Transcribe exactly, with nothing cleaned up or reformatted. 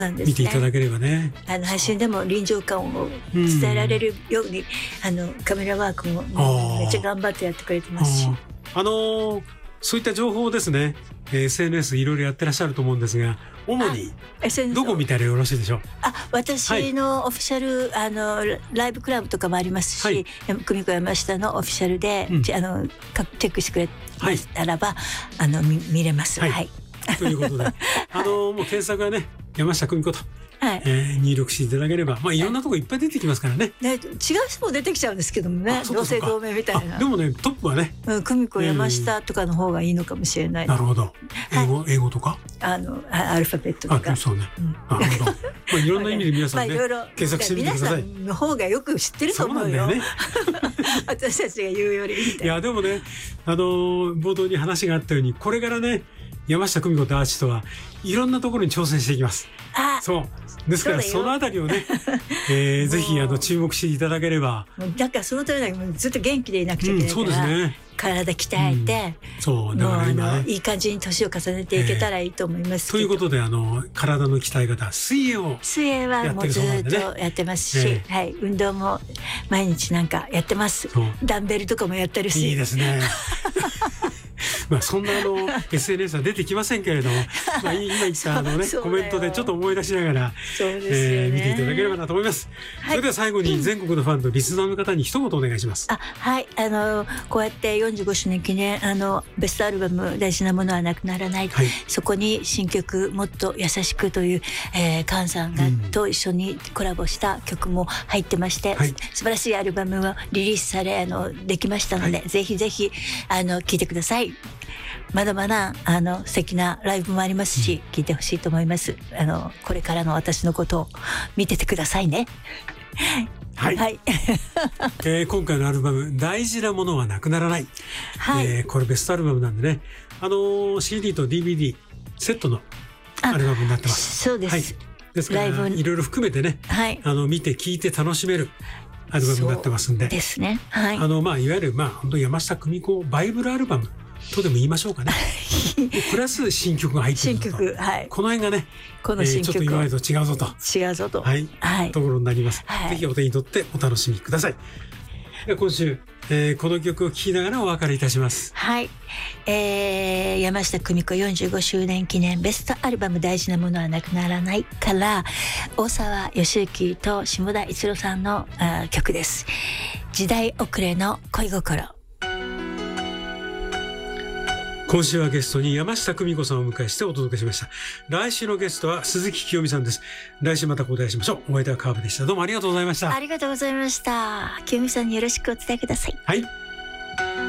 なんですね、 見ていただければね、 あの配信でも臨場感を伝えられるように、うん、あのカメラワークもめっちゃ頑張ってやってくれてますし、 あ、あのー、そういった情報をですね、エスエヌエス いろいろやってらっしゃると思うんですが、主にどこ見たらよろしいでしょう。 あ、私のオフィシャル、はい、あのライブクラブとかもありますし、はい、久美子山下のオフィシャルで、うん、あのチェックしてくれましたらば、はい、あの 見, 見れます。はい、はい、 ということであのもう検索はね、山下久美子と、はい、えー、入力していただければ、まあ、いろんなとこいっぱい出てきますからね。 ね、違う人も出てきちゃうんですけどもね、同姓同名みたいな。 でもね、トップはね、 うん、久美子山下とかの方がいいのかもしれない。 なるほど。英語、はい、英語とかあのアルファベットとか。 あ、そうね、うん、なるほど。まあ、いろんな意味で皆さんね、まあ、検索してみてください。 皆さんの方がよく知ってると思うよ。そうなんだよね私たちが言うよりみたいな。 いやでもね、あのー、冒頭に話があったように、これからね、山下久美子とアーティストはいろんなところに挑戦していきます。あ、そうですから、そのあたりをね、えー、ぜひあの注目していただければ。 だからそのためにずっと元気でいなくちゃいけないから、うん、そうですね、体鍛えて、 うん、そうだから今、ね、 もういい感じに年を重ねていけたらいいと思いますけど、 えー、ということで、あの体の鍛え方、水泳を水泳はもうずっとやってますし、えーはい、運動も毎日なんかやってます。ダンベルとかもやってるし。 いいですねまあそんなあのエスエヌエス は出てきませんけれども、まあ今言ったあのねコメントでちょっと思い出しながら、えー、見ていただければなと思います。はい、それでは最後に全国のファンとリスナーの方に一言お願いします。 あ、はい、あのこうやってよんじゅうごしゅうねん記念、あのベストアルバム大事なものはなくならない、はい、そこに新曲もっと優しくという、えー、菅さんが、うん、と一緒にコラボした曲も入ってまして、はい、素晴らしいアルバムはリリースされあのできましたので、はい、ぜひぜひあの聴いてください。まだまだあの素敵なライブもありますし、聴いてほしいと思います。あのこれからの私のことを見ててくださいね。 はい、はいえー、今回のアルバム大事なものはなくならない、はい、えー、これベストアルバムなんでね、あのー、シーディー と ディーブイディー セットのアルバムになってます。 そうです、はい、 ですからいろいろ含めてね、はい、あの見て聴いて楽しめるアルバムになってますんで、 そうですね、はい、 あのまあいわゆるまあ本当山下久美子バイブルアルバムとでも言いましょうかねプラス新曲が入ってるのと、新曲、はい、この辺がね、この新曲、えー、ちょっと今までと違うぞと違うぞと、 はいはい、ところになります、はい、ぜひお手に取ってお楽しみください。今週、えー、この曲を聴きながらお別れいたします。 はい、えー、山下久美子よんじゅうごしゅうねん記念ベストアルバム大事なものはなくならないから大沢良之と下田一郎さんのあ曲です。時代遅れの恋心。 今週はゲストに山下久美子さんをお迎えしてお届けしました。来週のゲストは鈴木清美さんです。来週また交代しましょう。お相手はカーブでした。どうもありがとうございました。 ありがとうございました。清美さんによろしくお伝えください。 はい。